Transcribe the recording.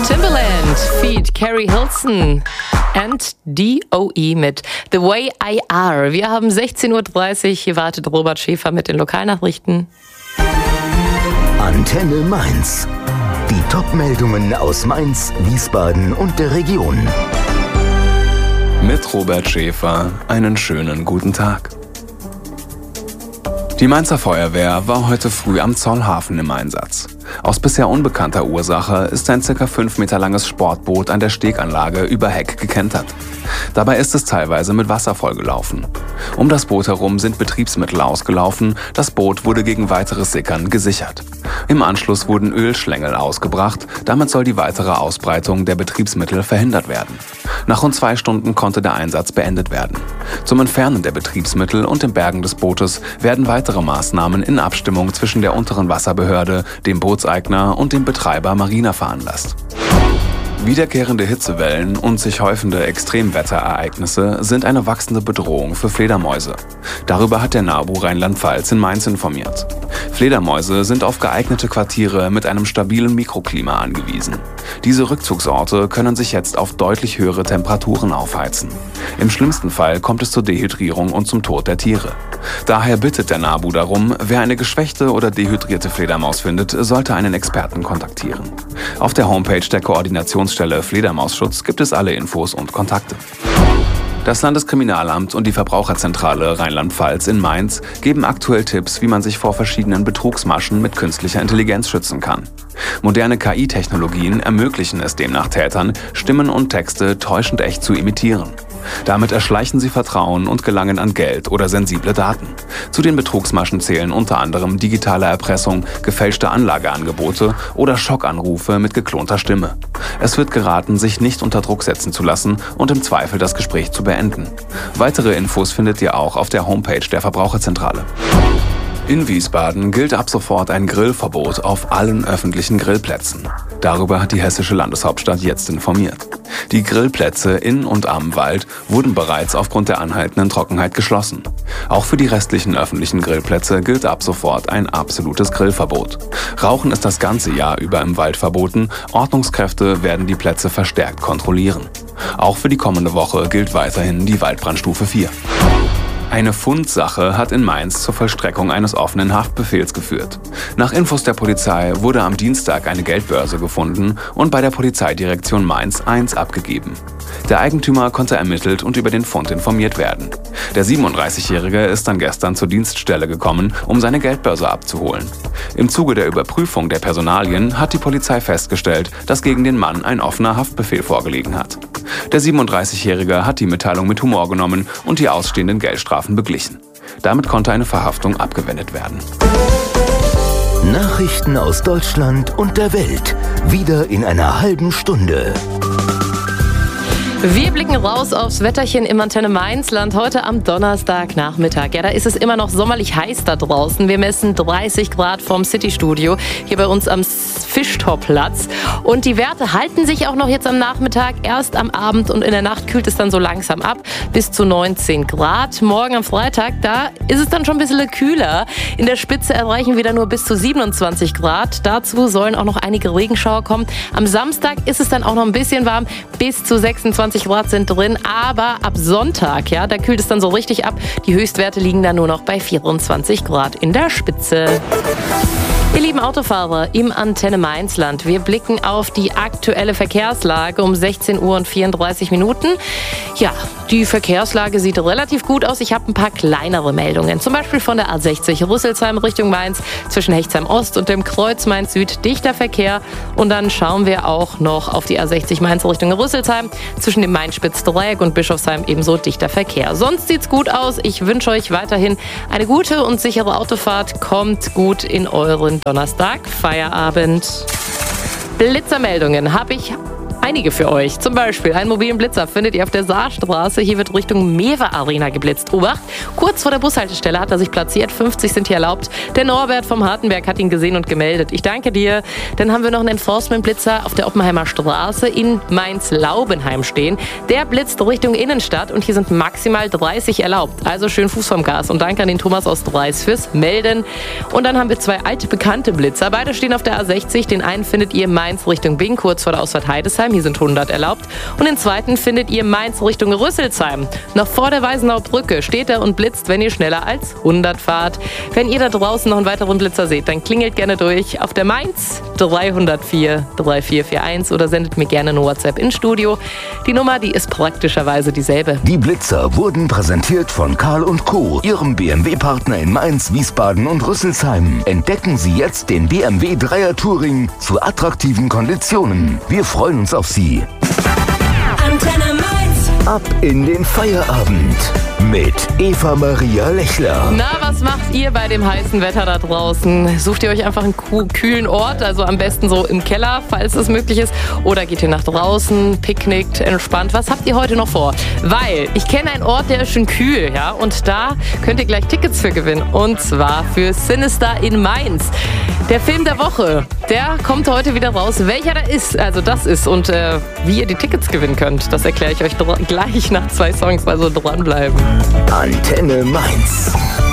Timbaland feat. Carrie Hilson and DOE mit The Way I Are. Wir haben 16.30 Uhr. Hier wartet Robert Schäfer mit den Lokalnachrichten. Antenne Mainz. Die Top-Meldungen aus Mainz, Wiesbaden und der Region. Mit Robert Schäfer einen schönen guten Tag. Die Mainzer Feuerwehr war heute früh am Zollhafen im Einsatz. Aus bisher unbekannter Ursache ist ein ca. 5 Meter langes Sportboot an der Steganlage über Heck gekentert. Dabei ist es teilweise mit Wasser vollgelaufen. Um das Boot herum sind Betriebsmittel ausgelaufen, das Boot wurde gegen weiteres Sickern gesichert. Im Anschluss wurden Ölschlängel ausgebracht, damit soll die weitere Ausbreitung der Betriebsmittel verhindert werden. Nach rund 2 Stunden konnte der Einsatz beendet werden. Zum Entfernen der Betriebsmittel und dem Bergen des Bootes werden weitere Maßnahmen in Abstimmung zwischen der unteren Wasserbehörde, dem Bootseigner und dem Betreiber Marina veranlasst. Wiederkehrende Hitzewellen und sich häufende Extremwetterereignisse sind eine wachsende Bedrohung für Fledermäuse. Darüber hat der NABU Rheinland-Pfalz in Mainz informiert. Fledermäuse sind auf geeignete Quartiere mit einem stabilen Mikroklima angewiesen. Diese Rückzugsorte können sich jetzt auf deutlich höhere Temperaturen aufheizen. Im schlimmsten Fall kommt es zur Dehydrierung und zum Tod der Tiere. Daher bittet der NABU darum, wer eine geschwächte oder dehydrierte Fledermaus findet, sollte einen Experten kontaktieren. Auf der Homepage der Koordinationsstelle Fledermausschutz gibt es alle Infos und Kontakte. Das Landeskriminalamt und die Verbraucherzentrale Rheinland-Pfalz in Mainz geben aktuell Tipps, wie man sich vor verschiedenen Betrugsmaschen mit künstlicher Intelligenz schützen kann. Moderne KI-Technologien ermöglichen es demnach Tätern, Stimmen und Texte täuschend echt zu imitieren. Damit erschleichen sie Vertrauen und gelangen an Geld oder sensible Daten. Zu den Betrugsmaschen zählen unter anderem digitale Erpressung, gefälschte Anlageangebote oder Schockanrufe mit geklonter Stimme. Es wird geraten, sich nicht unter Druck setzen zu lassen und im Zweifel das Gespräch zu beenden. Weitere Infos findet ihr auch auf der Homepage der Verbraucherzentrale. In Wiesbaden gilt ab sofort ein Grillverbot auf allen öffentlichen Grillplätzen. Darüber hat die hessische Landeshauptstadt jetzt informiert. Die Grillplätze in und am Wald wurden bereits aufgrund der anhaltenden Trockenheit geschlossen. Auch für die restlichen öffentlichen Grillplätze gilt ab sofort ein absolutes Grillverbot. Rauchen ist das ganze Jahr über im Wald verboten, Ordnungskräfte werden die Plätze verstärkt kontrollieren. Auch für die kommende Woche gilt weiterhin die Waldbrandstufe 4. Eine Fundsache hat in Mainz zur Vollstreckung eines offenen Haftbefehls geführt. Nach Infos der Polizei wurde am Dienstag eine Geldbörse gefunden und bei der Polizeidirektion Mainz 1 abgegeben. Der Eigentümer konnte ermittelt und über den Fund informiert werden. Der 37-Jährige ist dann gestern zur Dienststelle gekommen, um seine Geldbörse abzuholen. Im Zuge der Überprüfung der Personalien hat die Polizei festgestellt, dass gegen den Mann ein offener Haftbefehl vorgelegen hat. Der 37-Jährige hat die Mitteilung mit Humor genommen und die ausstehenden Geldstrafen beglichen. Damit konnte eine Verhaftung abgewendet werden. Nachrichten aus Deutschland und der Welt. Wieder in einer halben Stunde. Wir blicken raus aufs Wetterchen im Antenne Mainzland heute am Donnerstagnachmittag. Ja, da ist es immer noch sommerlich heiß da draußen. Wir messen 30 Grad vom Citystudio hier bei uns am Fischtorplatz. Und die Werte halten sich auch noch jetzt am Nachmittag. Erst am Abend und in der Nacht kühlt es dann so langsam ab bis zu 19 Grad. Morgen am Freitag, da ist es dann schon ein bisschen kühler. In der Spitze erreichen wir dann nur bis zu 27 Grad. Dazu sollen auch noch einige Regenschauer kommen. Am Samstag ist es dann auch noch ein bisschen warm. Bis zu 26 Grad sind drin, aber ab Sonntag, ja, da kühlt es dann so richtig ab. Die Höchstwerte liegen dann nur noch bei 24 Grad in der Spitze. Ihr lieben Autofahrer im Antenne Mainzland, wir blicken auf die aktuelle Verkehrslage um 16 Uhr und 34 Minuten. Ja, die Verkehrslage sieht relativ gut aus. Ich habe ein paar kleinere Meldungen. Zum Beispiel von der A60 Rüsselsheim Richtung Mainz zwischen Hechtsheim Ost und dem Kreuz Mainz Süd dichter Verkehr. Und dann schauen wir auch noch auf die A60 Mainz Richtung Rüsselsheim zwischen dem Main-Spitz-Dreieck und Bischofsheim ebenso dichter Verkehr. Sonst sieht's gut aus. Ich wünsche euch weiterhin eine gute und sichere Autofahrt. Kommt gut in euren Donnerstag Feierabend. Blitzermeldungen habe ich einige für euch. Zum Beispiel einen mobilen Blitzer findet ihr auf der Saarstraße. Hier wird Richtung Mewe Arena geblitzt. Obacht, kurz vor der Bushaltestelle hat er sich platziert. 50 sind hier erlaubt. Der Norbert vom Hartenberg hat ihn gesehen und gemeldet. Ich danke dir. Dann haben wir noch einen Enforcement-Blitzer auf der Oppenheimer Straße in Mainz-Laubenheim stehen. Der blitzt Richtung Innenstadt und hier sind maximal 30 erlaubt. Also schön Fuß vom Gas. Und danke an den Thomas aus Dreis fürs Melden. Und dann haben wir zwei alte bekannte Blitzer. Beide stehen auf der A60. Den einen findet ihr Mainz Richtung Bing, kurz vor der Ausfahrt Heidesheim. Hier sind 100 erlaubt. Und den zweiten findet ihr Mainz Richtung Rüsselsheim. Noch vor der Weißenauer Brücke steht er und blitzt, wenn ihr schneller als 100 fahrt. Wenn ihr da draußen noch einen weiteren Blitzer seht, dann klingelt gerne durch auf der Mainz 304 3441 oder sendet mir gerne eine WhatsApp ins Studio. Die Nummer, die ist praktischerweise dieselbe. Die Blitzer wurden präsentiert von Karl & Co., ihrem BMW-Partner in Mainz, Wiesbaden und Rüsselsheim. Entdecken Sie jetzt den BMW 3er Touring zu attraktiven Konditionen. Wir freuen uns auf Sie. Antenne Mainz. Ab in den Feierabend mit Eva Maria Lechler. Na, was macht ihr bei dem heißen Wetter da draußen? Sucht ihr euch einfach einen kühlen Ort, also am besten so im Keller, falls es möglich ist, oder geht ihr nach draußen, picknickt, entspannt? Was habt ihr heute noch vor? Weil ich kenne einen Ort, der ist schon kühl, ja, und da könnt ihr gleich Tickets für gewinnen, und zwar für Sinister in Mainz. Der Film der Woche, der kommt heute wieder raus. Welcher da ist, also das ist, und wie ihr die Tickets gewinnen könnt, das erkläre ich euch gleich nach 2 Songs, also dranbleiben. Antenne Mainz.